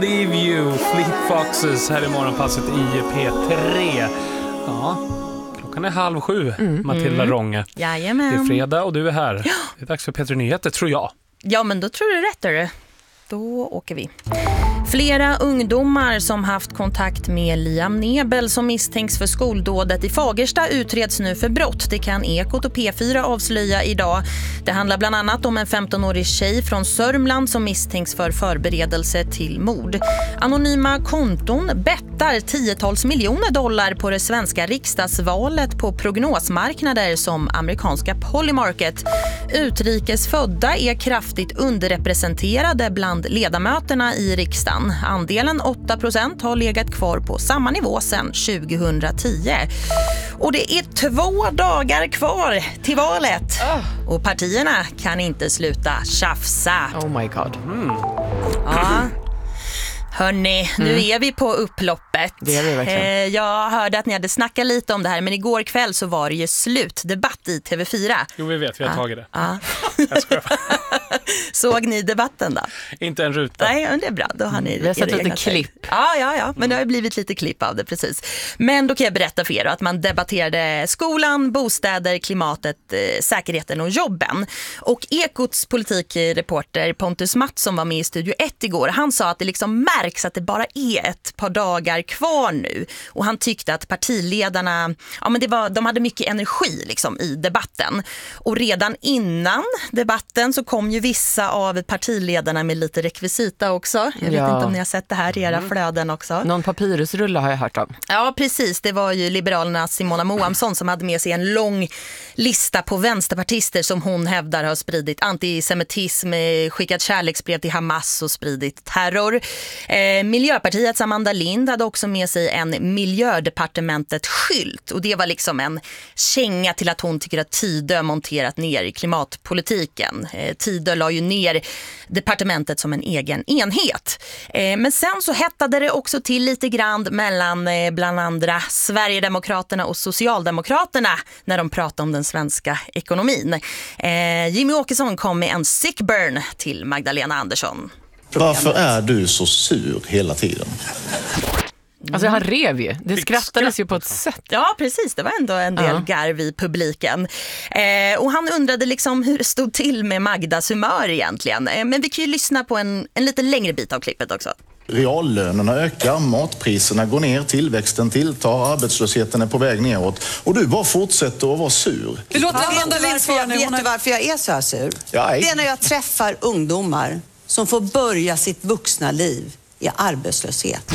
Leave you, Fleet Foxes här i morgonpasset i P3. Ja, klockan är 6:30, Matilda Rånge. Jajamän. Det är fredag och du är här. Ja. Det är dags för P3 Nyheter, tror jag. Ja, men då tror du rätt, är det. Då åker vi. Flera ungdomar som haft kontakt med Liam Nebel som misstänks för skoldådet i Fagersta utreds nu för brott. Det kan Ekot och P4 avslöja idag. Det handlar bland annat om en 15-årig tjej från Sörmland som misstänks för förberedelse till mord. Anonyma konton bettar tiotals miljoner dollar på det svenska riksdagsvalet på prognosmarknader som amerikanska Polymarket. Utrikesfödda är kraftigt underrepresenterade bland ledamöterna i riksdagen. Andelen 8% har legat kvar på samma nivå sedan 2010. Och det är 2 dagar kvar till valet. Och partierna kan inte sluta tjafsa. Oh my god. Ja. Hörrni, nu är vi på upploppet. Det är vi verkligen. Jag hörde att ni hade snackat lite om det här, men igår kväll så var det ju slutdebatt i TV4. Jo, vi vet, vi har tagit det. Ja. Jag skojar. Såg ni debatten då? Inte en ruta. Nej, men det är bra. Då har ni Vi har sett lite klipp. Ja, men det har blivit lite klipp av det, precis. Men då kan jag berätta för er att man debatterade skolan, bostäder, klimatet, säkerheten och jobben. Och Ekots politikreporter Pontus Mattsson som var med i Studio 1 igår, han sa att det liksom märks att det bara är ett par dagar kvar nu. Och han tyckte att partiledarna, de hade mycket energi liksom i debatten. Och redan innan debatten så kom ju vissa av partiledarna med lite rekvisita också. Jag vet inte om ni har sett det här i era flöden också. Någon papyrusrulle har jag hört om. Ja, precis. Det var ju Liberalernas Simona Moamsson som hade med sig en lång lista på vänsterpartister som hon hävdar har spridit antisemitism, skickat kärleksbrev till Hamas och spridit terror. Miljöpartiets Amanda Lind hade också med sig en miljödepartementet-skylt. Och det var liksom en känga till att hon tycker att Tidö monterat ner i klimatpolitiken. Tidö la ju ner departementet som en egen enhet. Men sen så hettade det också till lite grann mellan bland andra Sverigedemokraterna och Socialdemokraterna när de pratade om den svenska ekonomin. Jimmy Åkesson kom med en sick burn till Magdalena Andersson. Varför är du så sur hela tiden? Alltså han rev ju. Det skrattades ju på ett sätt. Ja, precis. Det var ändå en del garv i publiken. Och han undrade liksom hur det stod till med Magdas humör egentligen. Men vi kan ju lyssna på en lite längre bit av klippet också. Reallönerna ökar, matpriserna går ner, tillväxten tilltar, arbetslösheten är på väg neråt. Och du bara fortsätter att vara sur. Vet du varför jag är så här sur? Ja, det är när jag träffar ungdomar som får börja sitt vuxna liv i arbetslöshet.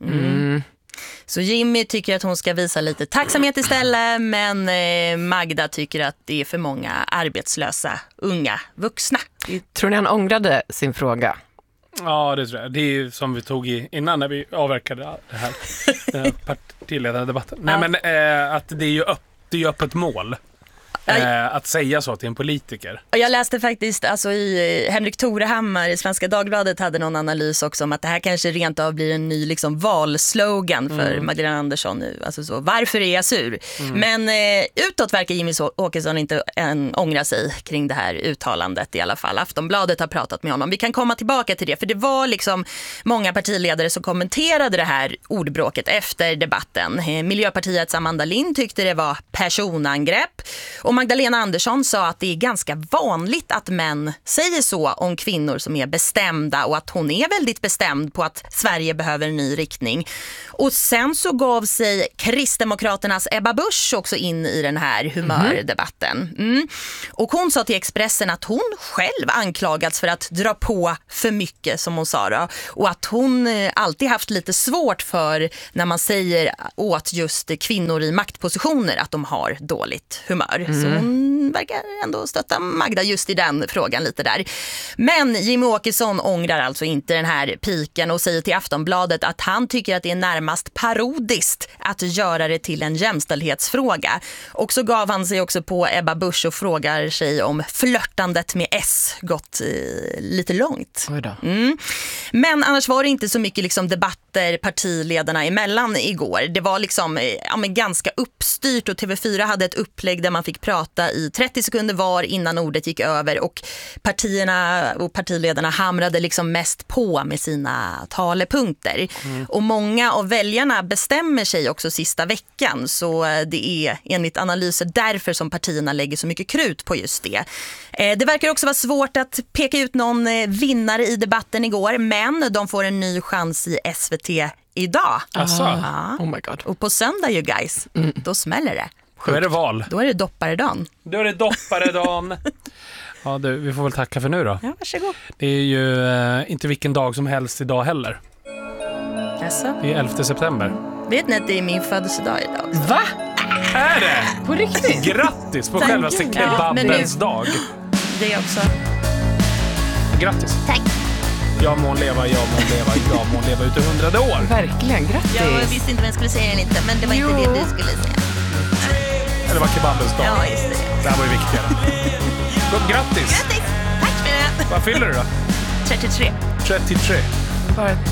Så Jimmy tycker att hon ska visa lite tacksamhet istället, men Magda tycker att det är för många arbetslösa unga vuxna. Tror ni han ångrade sin fråga? Ja, det tror jag. Det är ju som vi tog innan när vi avverkade det här, den här partiledardebatten. Nej, men att det är ju öppet mål. Att säga så till en politiker. Jag läste faktiskt i Henrik Torehammar i Svenska Dagbladet hade någon analys också om att det här kanske rent av blir en ny liksom valslogan för Magdalena Andersson nu. Alltså så, varför är jag sur? Men utåt verkar Jimmy Åkesson inte ångra sig kring det här uttalandet i alla fall. Aftonbladet har pratat med honom. Vi kan komma tillbaka till det, för det var liksom många partiledare som kommenterade det här ordbråket efter debatten. Miljöpartiets Amanda Lind tyckte det var personangrepp. Och Magdalena Andersson sa att det är ganska vanligt att män säger så om kvinnor som är bestämda och att hon är väldigt bestämd på att Sverige behöver en ny riktning. Och sen så gav sig Kristdemokraternas Ebba Busch också in i den här humördebatten. Och hon sa till Expressen att hon själv anklagats för att dra på för mycket, som hon sa då, och att hon alltid haft lite svårt för när man säger åt just kvinnor i maktpositioner att de har dåligt humör. Så hon verkar ändå stötta Magda just i den frågan lite där. Men Jimmy Åkesson ångrar alltså inte den här piken och säger till Aftonbladet att han tycker att det är närmast parodiskt att göra det till en jämställdhetsfråga. Och så gav han sig också på Ebba Busch och frågar sig om flörtandet med S gått lite långt. Oj då. Men annars var det inte så mycket liksom debatt debatter partiledarna emellan igår. Det var liksom men ganska uppstyrt och TV4 hade ett upplägg där man fick prata i 30 sekunder var innan ordet gick över och partierna och partiledarna hamrade liksom mest på med sina talepunkter. Och många av väljarna bestämmer sig också sista veckan, så det är enligt analyser därför som partierna lägger så mycket krut på just det. Det verkar också vara svårt att peka ut någon vinnare i debatten igår, men de får en ny chans i SVT idag. Ja. Oh my God. Och på söndag, you guys, då smäller det. Då är det val. Då är det dopparedagen. Då är det dopparedagen. Ja, du, vi får väl tacka för nu då. Ja, varsågod. Det är ju inte vilken dag som helst idag heller. Alltså. Det är 11 september. Vet ni att det är min födelsedag idag? Va? Är det? På riktigt? Grattis på Tack. självaste Ja, men kebabens dag. Det också. Grattis. Tack. Jag må leva, jag må leva, jag må leva ut i 100 år. Verkligen, grattis. Jag visste inte vad jag skulle säga eller inte, men det var inte det du skulle säga. Eller var kebabens dag. Ja, just det. Det här var ju viktigare. Grattis. Grattis! Tack för det. Vad fyller du då? 33. 33. Bara ett